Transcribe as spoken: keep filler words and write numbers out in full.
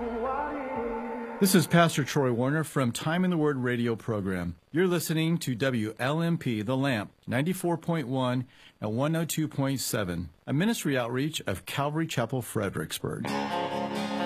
This is Pastor Troy Warner from Time in the Word radio program. You're listening to W L M P The Lamp, ninety-four point one and one oh two point seven, a ministry outreach of Calvary Chapel, Fredericksburg.